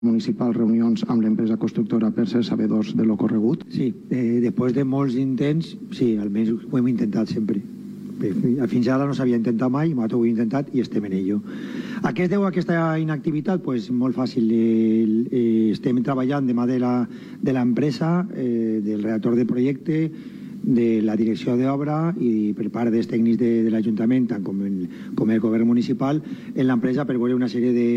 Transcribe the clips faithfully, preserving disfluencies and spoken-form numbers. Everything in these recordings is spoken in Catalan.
municipal reunions amb l'empresa constructora per ser sabedors de lo corregut? Sí, eh, després de molts intents, sí, almenys ho hem intentat sempre. Fins ara no s'havia intentat mai, nosaltres ho hem intentat i estem en ello. A què es deu aquesta inactivitat? Pues molt fàcil. Eh, eh, estem treballant de mà de l'empresa, eh, del redactor de projecte, de la direcció d'obra i per part dels tècnics de, de l'Ajuntament, tant com el, com el govern municipal, en l'empresa per veure una sèrie de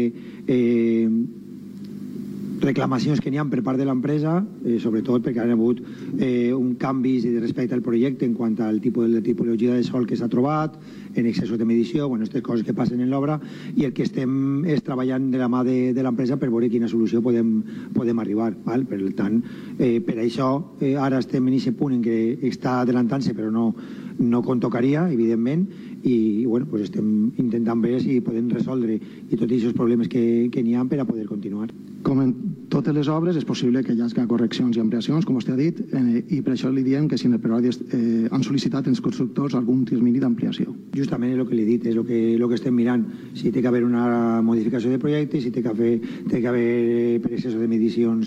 eh, reclamacions que n'hi ha per part de l'empresa, eh, sobretot perquè han hagut eh, un canvi respecte al projecte en quant al tipus de tipologia de sòl que s'ha trobat, en excessos de medició, bueno, aquestes coses que passen en l'obra, i el que estem és treballant de la mà de, de l'empresa per veure quina solució podem, podem arribar. Val? Per tant, eh, per això eh, ara estem en aquest punt en què està adelantant-se, però no, no contocaria, evidentment, i bueno, pues estem intentant veure si podem resoldre i tots aquests problemes que, que n'hi ha per a poder continuar. Com en totes les obres, és possible que hi hagi correccions i ampliacions, com vostè ha dit, eh, i per això li diem que si en el període eh, han sol·licitat els constructors algun termini d'ampliació. Justament és el que li he dit, és el que, el que estem mirant. Si té que haver una modificació de projecte, si té que haver, té que haver per excés de medicions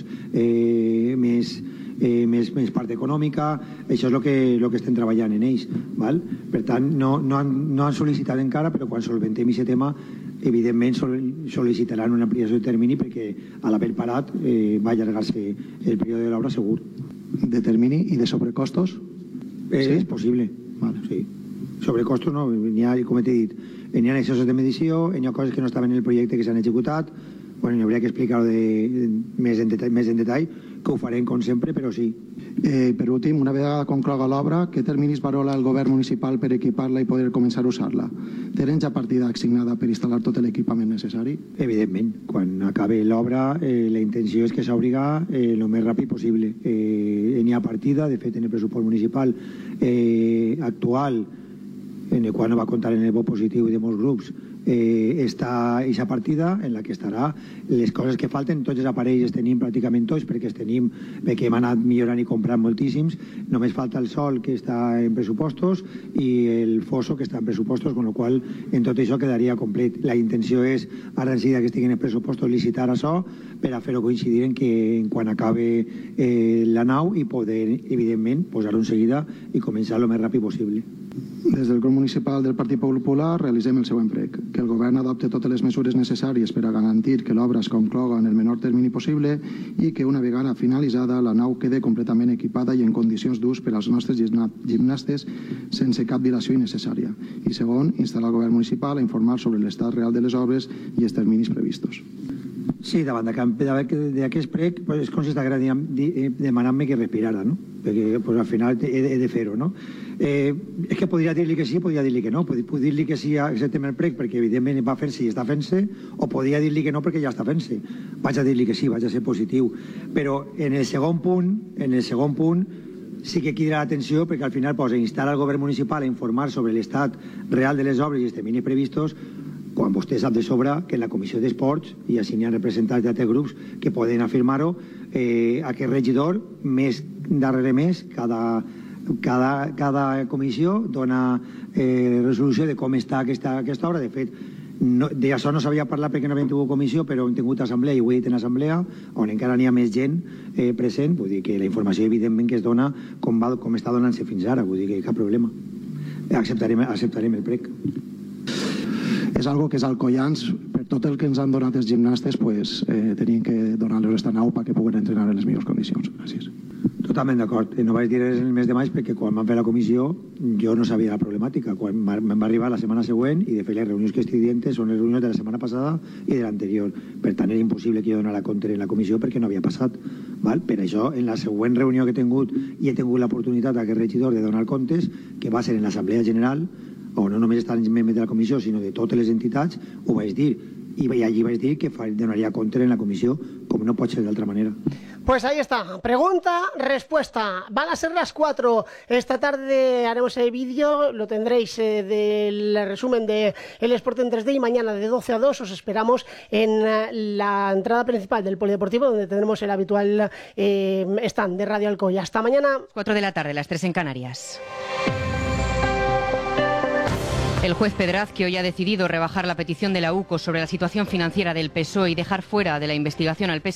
eh, més, eh, més, més part econòmica, això és el que, el que estem treballant en ells. Val? Per tant, no, no, han, no han sol·licitat encara, però quan solventem aquest tema, evidentment sol·licitaran una ampliació de termini perquè a l'haver parat eh, va allargar-se el període de l'obra segur. De termini i de sobrecostos? Eh, sí? És possible. Vale. Sí. Sobrecostos no, n'hi ha, com he dit, n'hi ha excessos de medició, n'hi ha coses que no estaven en el projecte que s'han executat, bueno, n'hi hauria que explicar-ho de, més, en detall, més en detall, que ho farem com sempre, però sí. Eh, per últim, una vegada concloga l'obra, què terminis varola el govern municipal per equipar-la i poder començar a usar-la? Tenen ja partida assignada per instal·lar tot l'equipament necessari? Evidentment, quan acabi l'obra eh, la intenció és que s'obriga eh, el més ràpid possible. Eh, n'hi ha partida, de fet en el pressupost municipal eh, actual, en el qual no va comptar en el vot positiu de molts grups, eh, està aquesta partida en la que estarà les coses que falten. Tots els aparells els tenim pràcticament tots perquè els tenim, perquè hem anat millorant i comprant moltíssims. Només falta el sol, que està en pressupostos, i el foso, que està en pressupostos, amb la qual en tot això quedaria complet. La intenció és, ara enseguida que estiguin en pressupostos, licitar això per a fer-ho coincidir en que en quan acabe eh, la nau i poder, evidentment, posar-ho en seguida i començar el més ràpid possible. Des del grup municipal del Partit Popular realitzem el següent prec: que el govern adopte totes les mesures necessàries per a garantir que l'obra es concloga en el menor termini possible i que una vegada finalitzada la nau quede completament equipada i en condicions d'ús per als nostres gimnastes sense cap dilació innecessària. I segon, instar al govern municipal a informar sobre l'estat real de les obres i els terminis previstos. Sí, davant d'aquest prec pues, és com si estigués demanant-me que respirara, no? Perquè pues, al final he de, he de fer-ho, no? Eh, és que podria dir-li que sí, podria dir-li que no. Podria dir-li que sí a aquest tema del prec perquè evidentment va fer-se i està fent-se, o podria dir-li que no perquè ja està fent-se. Vaig a dir-li que sí, vaig a ser positiu. Però en el segon punt, en el segon punt sí que crida l'atenció perquè al final posa instar al govern municipal a informar sobre l'estat real de les obres i els terminis previstos, quan vostè sap de sobre que en la comissió d'esports i així n'hi ha representants d'altres grups que poden afirmar-ho, eh, aquest regidor, més darrere més, cada, cada, cada comissió dona eh, resolució de com està aquesta, aquesta obra. De fet, no, d'això no s'havia parlat perquè no havíem tingut comissió, però hem tingut assemblea i ho he dit en assemblea, on encara n'hi ha més gent eh, present, vull dir que la informació evidentment que es dona com, va, com està donant-se fins ara, vull dir que cap problema. Acceptarem, acceptarem el prec. És algo que és alcoians. Per tot el que ens han donat els gimnastes, pues, eh, tenien que donar-los esta nau perquè puguen entrenar en les millors condicions. Gràcies. Totalment d'acord. No vaig dir res el mes de maig perquè quan vam fer la comissió jo no sabia la problemàtica. Quan me'n va arribar la setmana següent, i de fet les reunions que estic dient són les reunions de la setmana passada i de l'anterior. Per tant, era impossible que jo donara compte en la comissió perquè no havia passat. Val? Per això, en la següent reunió que he tingut i he tingut l'oportunitat d'aquest regidor de donar comptes, que va ser en l'Assemblea General, o no només estan membres de la comissió, sinó de totes les entitats, ho vaig dir. Y allí vais a decir que donaría contra en la comisión, como no puede ser de otra manera. Pues ahí está, pregunta, respuesta. Van a ser las cuatro. Esta tarde haremos el vídeo, lo tendréis eh, del resumen de El Sport en tres D, y mañana de doce a dos os esperamos en eh, la entrada principal del Polideportivo, donde tendremos el habitual eh, stand de Radio Alcoy. Hasta mañana. cuatro de la tarde, las tres en Canarias. El juez Pedraz, que hoy ha decidido rebajar la petición de la U C O sobre la situación financiera del P S O E y dejar fuera de la investigación al P S